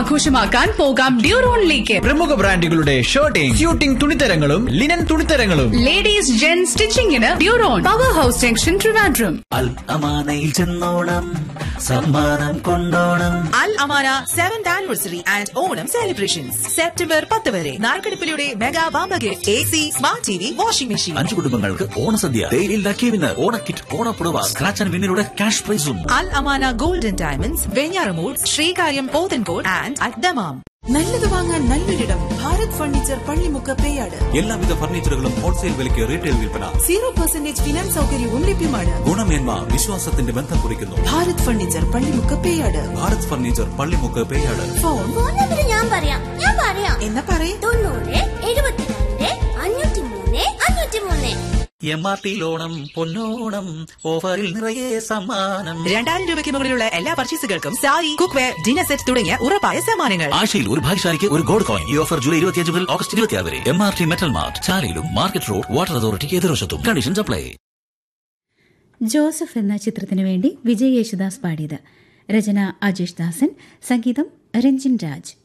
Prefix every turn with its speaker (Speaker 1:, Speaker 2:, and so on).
Speaker 1: ആഘോഷമാക്കാൻ പോകാം ഡ്യൂറോണിലേക്ക്.
Speaker 2: പ്രമുഖ ബ്രാൻഡുകളുടെ shirting, suiting തുണിത്തരങ്ങളും linen തുണിത്തരങ്ങളും.
Speaker 1: Ladies gen സ്റ്റിച്ചിങ്ങിന് ഡ്യൂറോൺ, power house junction, Trivandrum.
Speaker 3: അൽ അമാനയിൽ ചെന്നോണം, സമ്മാനം കൊണ്ടോണം.
Speaker 4: അൽ Amana 7th anniversary and Onam celebrations September 10 വരെ. നാൽക്കടുപ്പിലൂടെ mega വാമ്പ gift, AC, smart TV, washing machine.
Speaker 3: 5 കുടുംബങ്ങൾക്ക് ഓണസദ്യ, തേയിലിൽ ലക്കിയവിന് ഓണക്കിറ്റ്, ഓണപ്പുടവ, സ്ക്രാച്ച് ആൻഡ് വിന്നിലൂടെ ക്യാഷ് പ്രൈസും.
Speaker 4: അൽ Amana golden diamonds, Venjaramoodu, Sreekaryam, Pothencode and at Dammam. നല്ലത് വാങ്ങാൻ നല്ലൊരിടം ഭാരത് ഫർണിച്ചർ, പള്ളിമുക്ക്, പേയാട്.
Speaker 5: എല്ലാവിധ ഫർണിച്ചറുകളും ഹോൾസെയിൽ വിലയ്ക്ക് റീറ്റെയിൽ വിൽപ്പന.
Speaker 4: 0% ഫിനാൻസ് സൗകര്യവും ലഭ്യമാണ്.
Speaker 5: ഗുണമേന്മ വിശ്വാസത്തിന്റെ ബന്ധം കുറിക്കുന്നു.
Speaker 4: Bharat furniture, Pallimukku, Peyad.
Speaker 5: Bharat furniture, Pallimukku, Peyad.
Speaker 4: Phone
Speaker 6: ഞാൻ പറയാം
Speaker 4: എന്നാ പറയേ.
Speaker 6: 90 72 503 503.
Speaker 3: MRT ഓണം പൊന്നോണം, ഓഫറിൽ നിറയെ സമ്മാനം.
Speaker 4: 2000 രൂപയ്ക്ക് മുകളിലുള്ള എല്ലാ പർച്ചേസുകൾക്കും സാരി, കുക്ക്വെയർ, ഡിന്നർ സെറ്റ് തുടങ്ങിയ ഉറപ്പായ സമ്മാനങ്ങൾ.
Speaker 3: ആഴ്ചയിൽ ഒരു ഭാഗ്യശാലിക്ക് ഒരു ഗോൾഡ് കോയിൻ. ഈ ഓഫർ ജൂലൈ 25 മുതൽ ഓഗസ്റ്റ് 26 വരെ. MRT metal mart, ചാലയിലും market road, water അതോറിറ്റിക്ക് എതിർവശത്തും. Conditions apply.
Speaker 7: ജോസഫ് എന്ന ചിത്രത്തിനു വേണ്ടി വിജയ് യേശുദാസ് പാടിയത്. രചന അജേഷ് ദാസൻ, സംഗീതം രഞ്ജിൻ രാജ്.